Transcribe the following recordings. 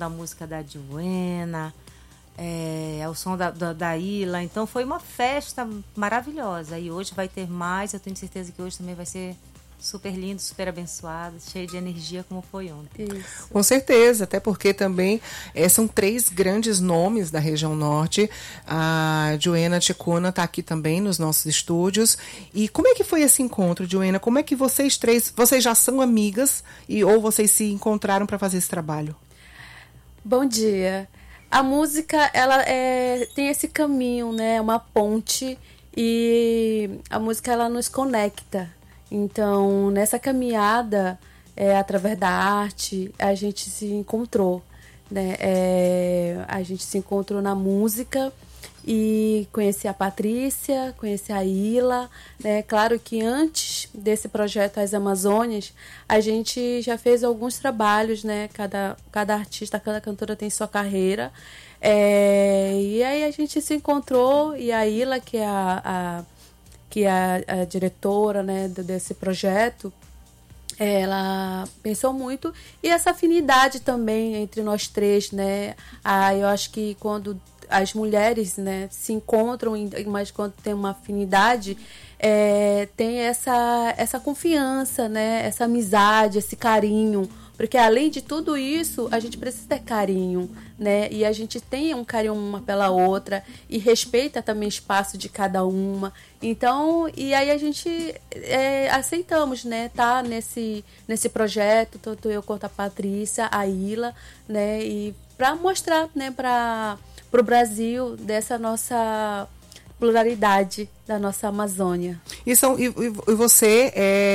da música da Joena, ao som da Ila. Então foi uma festa maravilhosa. E hoje vai ter mais. Eu tenho certeza que hoje também vai ser super lindo, super abençoado, cheio de energia como foi ontem. Isso. Com certeza, até porque também são 3 grandes nomes da região norte. A Joena Ticuna está aqui também nos nossos estúdios. E como é que foi esse encontro, Joena? Como é que vocês 3, vocês já são amigas ou vocês se encontraram para fazer esse trabalho? Bom dia. A música, ela tem esse caminho, né? Uma ponte, e a música, ela nos conecta. Então, nessa caminhada, através da arte, a gente se encontrou, né? A gente se encontrou na música e conheci a Patrícia, conheci a Ila, né? Claro que antes desse projeto As Amazônias, a gente já fez alguns trabalhos, né? Cada artista, cada cantora tem sua carreira. E aí a gente se encontrou, e a Ila, que é a diretora, né, desse projeto, ela pensou muito, e essa afinidade também entre nós 3, né? Eu acho que quando as mulheres, né, se encontram, mas quando tem uma afinidade, tem essa confiança, né, essa amizade, esse carinho, porque além de tudo isso, a gente precisa ter carinho, né? E a gente tem um carinho uma pela outra e respeita também o espaço de cada uma. Então, e aí a gente aceitamos, né? Tá nesse projeto, tanto eu quanto a Patrícia, a Ila, né? E para mostrar, né, para o Brasil dessa nossa pluralidade da nossa Amazônia. E você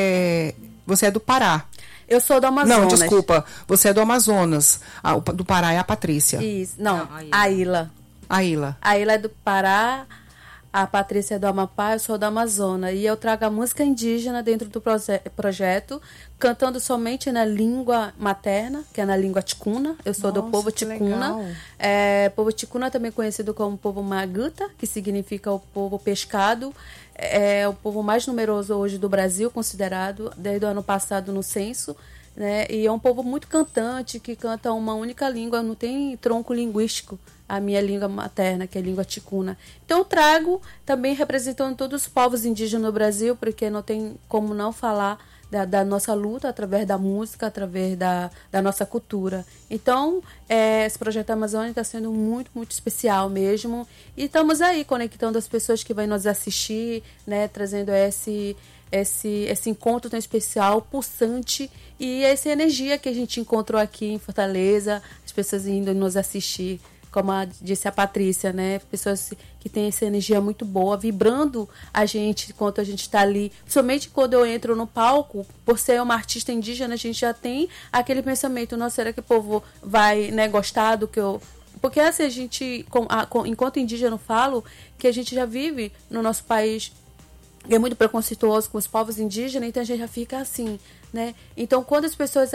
é do Pará? Eu sou do Amazonas. Não, desculpa. Você é do Amazonas. Do Pará é a Patrícia. Isso. Não, a Ila. A Ila. A Ila é do Pará, a Patrícia é do Amapá, eu sou do Amazonas. E eu trago a música indígena dentro do projeto, cantando somente na língua materna, que é na língua ticuna. Eu sou do povo ticuna. Povo ticuna também conhecido como povo maguta, que significa o povo pescado. É o povo mais numeroso hoje do Brasil, considerado desde o ano passado no censo, né? E é um povo muito cantante, que canta uma única língua, não tem tronco linguístico, a minha língua materna, que é a língua ticuna. Então eu trago também representando todos os povos indígenas no Brasil, porque não tem como não falar da nossa luta através da música, através da nossa cultura. Então, esse projeto Amazônia está sendo muito, muito especial mesmo. E estamos aí conectando as pessoas que vão nos assistir, né, trazendo esse encontro tão especial, pulsante, e essa energia que a gente encontrou aqui em Fortaleza, as pessoas indo nos assistir. Como disse a Patrícia, né? Pessoas que têm essa energia muito boa, vibrando a gente enquanto a gente está ali. Somente quando eu entro no palco, por ser uma artista indígena, a gente já tem aquele pensamento: nossa, será que o povo vai, né, gostar do que eu... Porque assim, a gente, enquanto indígena, eu falo que a gente já vive no nosso país, que é muito preconceituoso com os povos indígenas, então a gente já fica assim, né? Então, quando as pessoas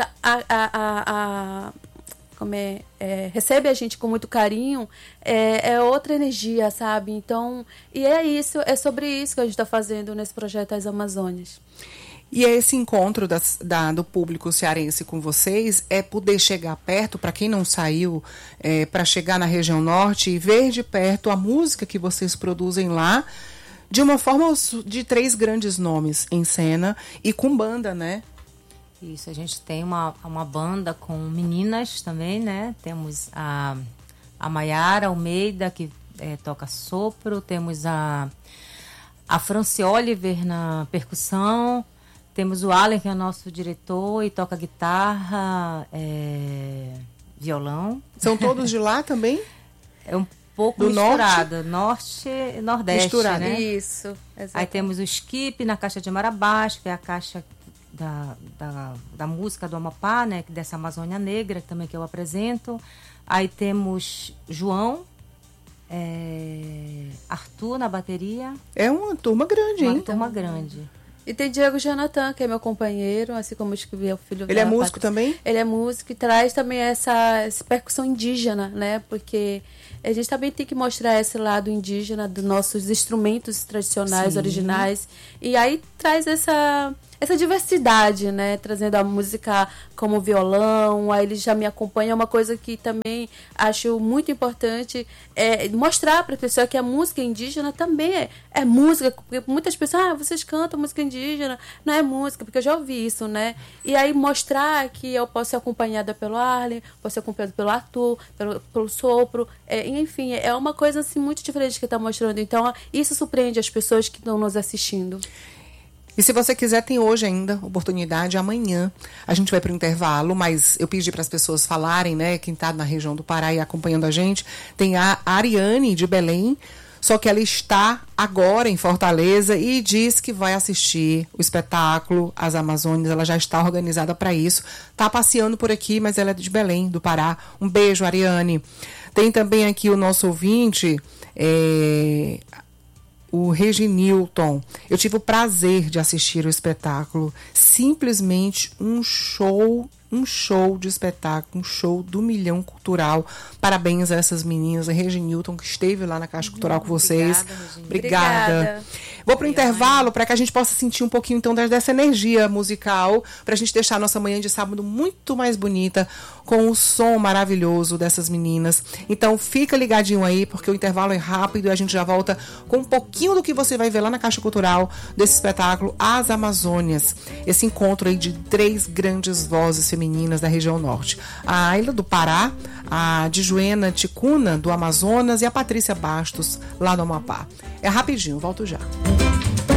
recebe a gente com muito carinho, é outra energia, sabe? Então, e é sobre isso que a gente está fazendo nesse projeto As Amazônias. E esse encontro do público cearense com vocês é poder chegar perto, para quem não saiu, para chegar na região norte e ver de perto a música que vocês produzem lá, de uma forma de 3 grandes nomes em cena e com banda, né? Isso, a gente tem uma banda com meninas também, né? Temos a Maiara Almeida, que toca sopro, temos a Franci Oliver na percussão, temos o Allen, que é nosso diretor e toca guitarra, violão. São todos de lá também? É um pouco do misturado, norte e nordeste, misturado, né? Isso, exatamente. Aí temos o Skip na caixa de Marabás, que é a caixa da música do Amapá, né, dessa Amazônia Negra, também que eu apresento. Aí temos João, Arthur na bateria. É uma turma grande, hein? Uma turma grande. E tem Diego Jonathan, que é meu companheiro, assim como eu escrevi o filho dele. Ele é músico também? Ele é músico e traz também essa percussão indígena, né? Porque a gente também tem que mostrar esse lado indígena dos nossos instrumentos tradicionais, originais. E aí traz essa essa diversidade, né? Trazendo a música como violão, aí eles já me acompanham. É uma coisa que também acho muito importante, mostrar para a pessoa que a música indígena também é música, porque muitas pessoas, vocês cantam música indígena, não é música, porque eu já ouvi isso, né? E aí mostrar que eu posso ser acompanhada pelo Arlen, posso ser acompanhada pelo Arthur, pelo Sopro, enfim, é uma coisa assim muito diferente que está mostrando. Então, isso surpreende as pessoas que estão nos assistindo. E se você quiser, tem hoje ainda oportunidade. Amanhã a gente vai para o intervalo, mas eu pedi para as pessoas falarem, né? Quem está na região do Pará e acompanhando a gente, tem a Ariane de Belém, só que ela está agora em Fortaleza e diz que vai assistir o espetáculo As Amazônias. Ela já está organizada para isso. Está passeando por aqui, mas ela é de Belém, do Pará. Um beijo, Ariane. Tem também aqui o nosso ouvinte, o Reginilton. Eu tive o prazer de assistir o espetáculo. Simplesmente um show de espetáculo, um show do Milhão Cultural. Parabéns a essas meninas, a Reginilton, que esteve lá na Caixa Cultural com vocês. Obrigada. Vou para o intervalo para que a gente possa sentir um pouquinho então dessa energia musical, para a gente deixar a nossa manhã de sábado muito mais bonita, com o som maravilhoso dessas meninas. Então fica ligadinho aí, porque o intervalo é rápido e a gente já volta com um pouquinho do que você vai ver lá na Caixa Cultural desse espetáculo As Amazônias. Esse encontro aí de 3 grandes vozes femininas da região norte. A Ayla do Pará, a Djuena Ticuna do Amazonas e a Patrícia Bastos lá do Amapá. É rapidinho, volto já.